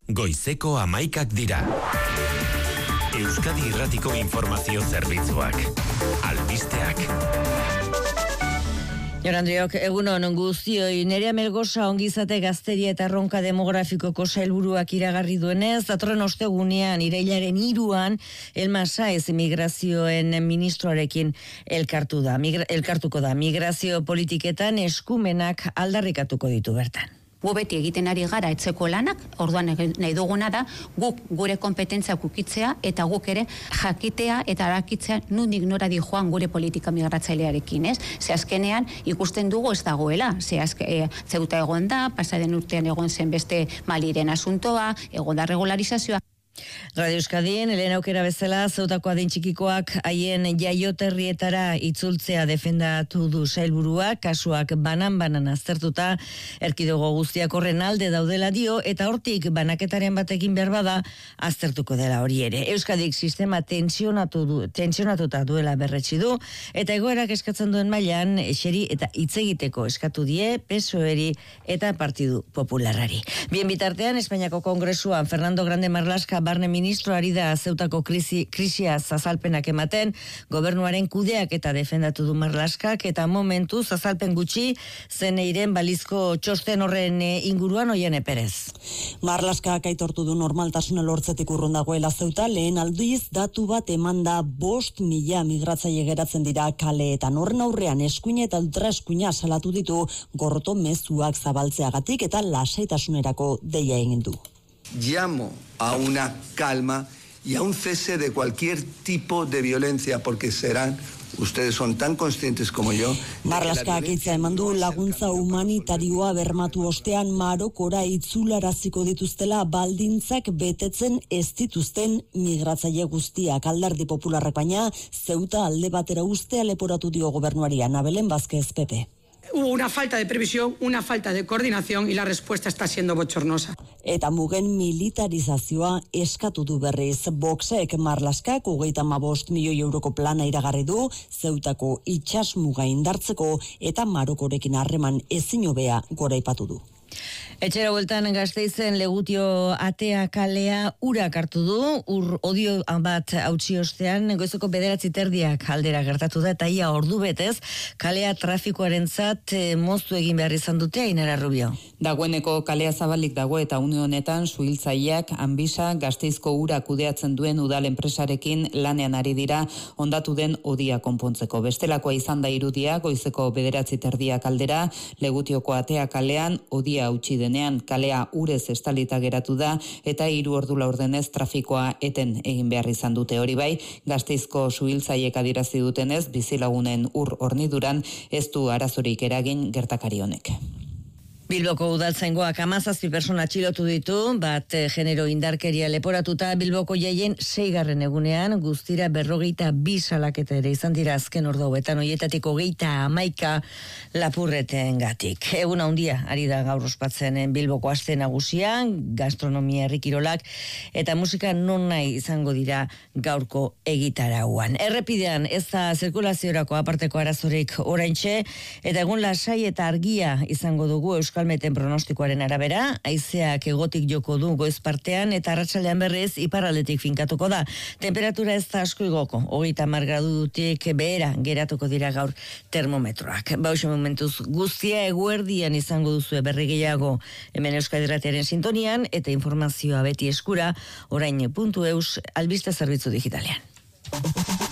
goizeko 11:00 dira. Euskadi Irratiko Informazio Zerbitzuak. Albisteak. Jorandriok, egunon guztioi, Nerea Melgosa ongizate gazteria eta erronka demografikoko sailburuak iragarri duenez, datorren ostegunean irailaren 3 Elma Saiz migrazioen ministroarekin elkartuko da. Migrazio politiketan eskumenak aldarrikatuko ditu bertan. Gu beti egiten ari gara etzeko lanak, orduan nahi duguna da, guk gure kompetentziak ukitzea eta guk ere jakitea eta arakitzea nondik nora di joan gure politika migratzailearekin, ez? Ze azkenean ikusten dugu ez dagoela, Zeuta egon da, pasaden urtean egon zen beste Maliren asuntoa, egon da regularizazioa. Radio Euskadin, Elena Aukera bezala, Zeutako adin txikikoak haien jaioterrietara itzultzea defendatu du sailburuak, kasuak banan aztertuta, erkidego guztiak horren alde daudela dio, eta hortik banaketaren batekin behar bada, aztertuko dela hori ere. Euskadik sistema tensionatuta duela berretsi du, eta egoerak eskatzen duen mailan, eseri eta hitzegiteko eskatu die, PSOE-ri eta Partidu Popularrari. Bien bitartean, Espainiako Kongresuan, Fernando Grande Marlaska barne ministroari da Zeutako krisia azalpenak ematen, gobernuaren kudeak eta defendatu du Marlaskak, eta momentu azalpen gutxi zeneiren balizko txosten horren inguruan Oiane Perez. Marlaskak aitortu du normaltasuna lortzetik urrun dagoela Zeuta, lehen aldiz datu bat emanda 5.000 migratzaile geratzen dira kaleetan. Horren aurrean eskuina eta ultraeskuina salatu ditu gorroto mezuak zabaltzeagatik eta lasaitasunerako deia egin du. Llamo a una calma y a un cese de cualquier tipo de violencia, porque ustedes son tan conscientes como yo. Marlaskak hitza eman du laguntza humanitarioa bermatu ostean Marokora itzularaziko dituztela baldintzak betetzen ez dituzten migratzaile guztiak. Alderdi Popularrak baina Zeuta alde batera ustea leporatu dio gobernuari. Ana Belén Vázquez, PP. Hubo una falta de previsión, una falta de coordinación y la respuesta está siendo bochornosa. Eta mugen militarizazioa eskatu du berriz. Voxek Marlaskak 35 milioi euroko plana iragarri du Zeutako itsasmuga indartzeko eta Marokorekin harreman ezin hobea goraipatu du. Etxera bueltan Gasteizen Legutio atea kalea urak hartu du, odio bat hautsi ostean, goizeko 9:30 aldera gertatu da, eta ia ordu betez, kalea trafikoarentzat moztu egin behar izan dute, Ainara Rubio. Dagoeneko kalea zabalik dago eta une honetan suhiltzaileak Anbisa Gasteizko ura kudeatzen duen udal enpresarekin lanean ari dira hondatu den odia konpontzeko. Bestelakoa izan da irudia, goizeko 9:30 aldera, Legutioko atea kalean odia hautsi denean kalea urez estalita geratu da eta 3 ordu laurdenez trafikoa eten egin behar izan dute. Hori bai, Gasteizko suhiltzaileek adierazi dutenez, bizilagunen ur horniduran ez du arazorik eragin gertakari honek. Bilboko udaltzaingoak 17 pertsona atxilotu ditu, bat genero indarkeria leporatuta Bilboko jaien 6. egunean, guztira 42 salaketa ere izan dira azken ordu hauetan, horietatik 31 lapurretengatik. Egun handia ari da gaur ospatzen Bilboko aste nagusian, gastronomia, herri kirolak eta musika non nahi izango dira gaurko egitarauan. Errepidean ez da zirkulaziorako aparteko arazorik oraintxe, eta egun lasai eta argia izango dugu Euskalmeten pronostikoaren arabera, haizeak egotik joko du goiz partean eta arratsaldean berriz iparraldetik finkatuko da. Temperatura ez da asko igoko, 30 gradutik behera geratuko dira gaur termometroak. Bauxe momentuz guztia eguerdian izango duzue berri gehiago hemen Euskadi Irratiaren sintonian eta informazioa beti eskura orain.eus albiste zerbitzu digitalean.